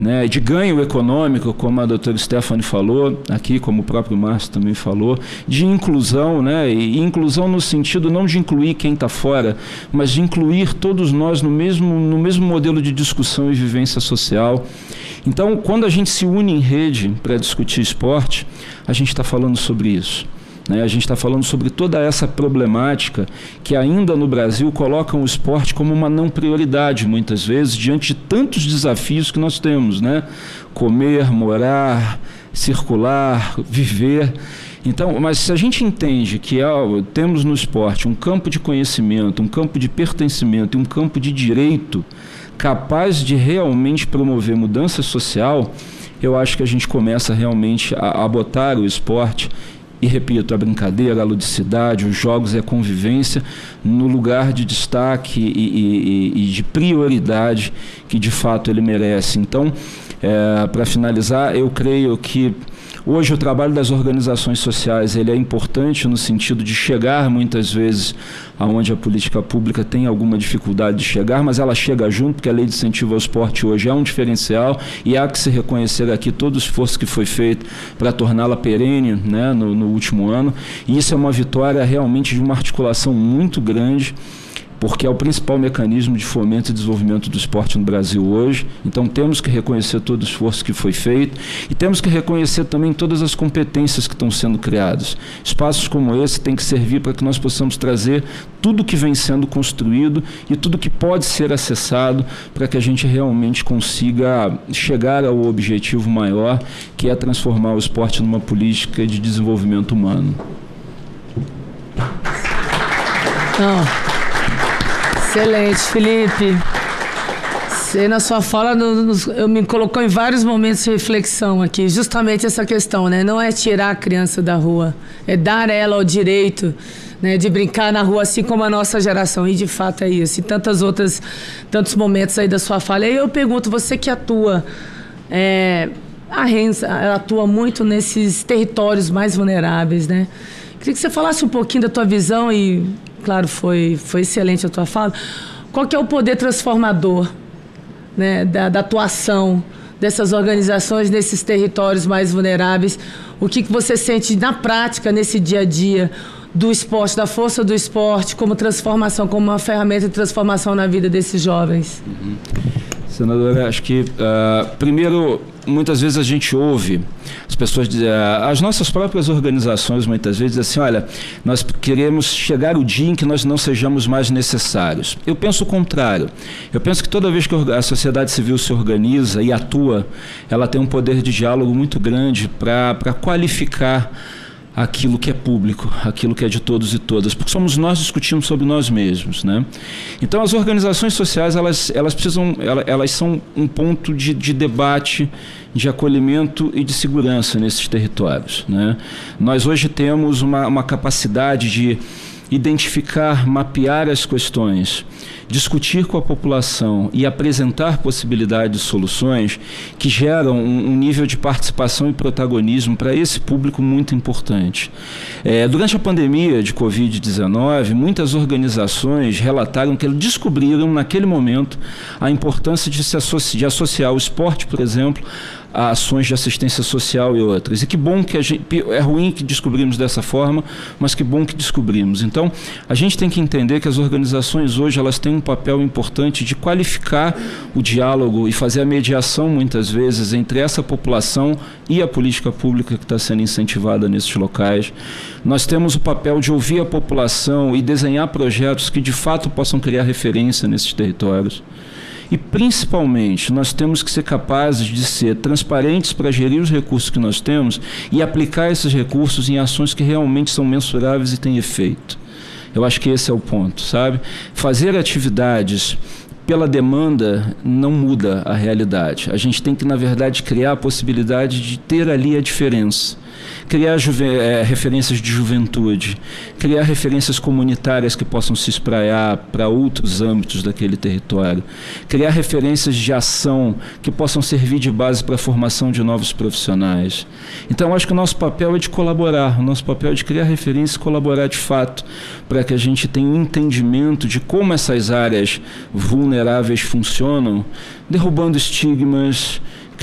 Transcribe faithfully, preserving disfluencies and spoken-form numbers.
né, de ganho econômico, como a doutora Stephanie falou aqui, como o próprio Márcio também falou, de inclusão, né, e inclusão no sentido não de incluir quem está fora, mas de incluir todos nós no mesmo, no mesmo modelo de discussão e vivência social. Então, quando a gente se une em rede para discutir esporte, a gente está falando sobre isso. A gente está falando sobre toda essa problemática que ainda no Brasil colocam o esporte como uma não prioridade, muitas vezes, diante de tantos desafios que nós temos, né? Comer, morar, circular, viver. Então, mas se a gente entende que ó, temos no esporte um campo de conhecimento, um campo de pertencimento e um campo de direito capaz de realmente promover mudança social, eu acho que a gente começa realmente a, a botar o esporte, e repito, a brincadeira, a ludicidade, os jogos e a convivência no lugar de destaque e, e, e de prioridade que de fato ele merece. Então, é, para finalizar, eu creio que hoje o trabalho das organizações sociais ele é importante no sentido de chegar muitas vezes aonde a política pública tem alguma dificuldade de chegar, mas ela chega junto, porque a lei de incentivo ao esporte hoje é um diferencial e há que se reconhecer aqui todo o esforço que foi feito para torná-la perene, né, no, no último ano, e isso é uma vitória realmente de uma articulação muito grande, porque é o principal mecanismo de fomento e desenvolvimento do esporte no Brasil hoje. Então temos que reconhecer todo o esforço que foi feito e temos que reconhecer também todas as competências que estão sendo criadas. Espaços como esse têm que servir para que nós possamos trazer tudo que vem sendo construído e tudo que pode ser acessado para que a gente realmente consiga chegar ao objetivo maior, que é transformar o esporte numa política de desenvolvimento humano. Não. Excelente, Felipe. Você, na sua fala, no, no, eu me colocou em vários momentos de reflexão aqui, justamente essa questão, né? Não é tirar a criança da rua, é dar a ela o direito, né, de brincar na rua, assim como a nossa geração, e de fato é isso, e tantas outras, tantos momentos aí da sua fala. E aí eu pergunto, você que atua, é, a Renza atua muito nesses territórios mais vulneráveis, né? Queria que você falasse um pouquinho da tua visão e... Claro, foi, foi excelente a tua fala. Qual que é o poder transformador, né, da, da atuação dessas organizações nesses territórios mais vulneráveis? O que, que você sente na prática, nesse dia a dia, do esporte, da força do esporte, como transformação, como uma ferramenta de transformação na vida desses jovens? Uhum. Senadora, acho que, uh, primeiro, muitas vezes a gente ouve as pessoas dizer, uh, as nossas próprias organizações muitas vezes dizem assim, olha, nós queremos chegar o dia em que nós não sejamos mais necessários. Eu penso o contrário. Eu penso que toda vez que a sociedade civil se organiza e atua, ela tem um poder de diálogo muito grande para para qualificar aquilo que é público, aquilo que é de todos e todas, porque somos nós discutindo sobre nós mesmos, né? Então as organizações sociais, elas, elas precisam, elas, elas são um ponto de, de debate, de acolhimento e de segurança nesses territórios, né? Nós hoje temos uma, uma capacidade de identificar, mapear as questões, discutir com a população e apresentar possibilidades de soluções que geram um, um nível de participação e protagonismo para esse público muito importante. É, durante a pandemia de covid dezenove, muitas organizações relataram que descobriram naquele momento a importância de se associar, de associar o esporte, por exemplo, a ações de assistência social e outras. E que bom que a gente... É ruim que descobrimos dessa forma, mas que bom que descobrimos. Então, a gente tem que entender que as organizações hoje elas têm um papel importante de qualificar o diálogo e fazer a mediação, muitas vezes, entre essa população e a política pública que está sendo incentivada nesses locais. Nós temos o papel de ouvir a população e desenhar projetos que, de fato, possam criar referência nesses territórios. E, principalmente, nós temos que ser capazes de ser transparentes para gerir os recursos que nós temos e aplicar esses recursos em ações que realmente são mensuráveis e têm efeito. Eu acho que esse é o ponto, sabe? Fazer atividades pela demanda não muda a realidade. A gente tem que, na verdade, criar a possibilidade de ter ali a diferença. Criar é, referências de juventude, criar referências comunitárias que possam se espraiar para outros âmbitos daquele território, criar referências de ação que possam servir de base para a formação de novos profissionais. Então, acho que o nosso papel é de colaborar, o nosso papel é de criar referências e colaborar de fato, para que a gente tenha um entendimento de como essas áreas vulneráveis funcionam, derrubando estigmas,